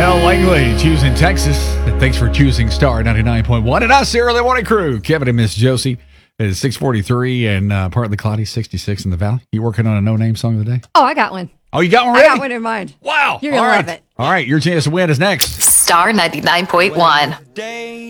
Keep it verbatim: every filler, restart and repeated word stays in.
Al Langley choosing Texas. And thanks for choosing Star ninety-nine point one. And us here, early morning crew. Kevin and Miss Josie. It is six forty-three and uh, partly cloudy, sixty-six in the valley. You working on a no-name song of the day? Oh, I got one. Oh, you got one ready? I got one in mind. Wow. You're going to All love right. it. All right, your chance to win is next. Star ninety-nine point one.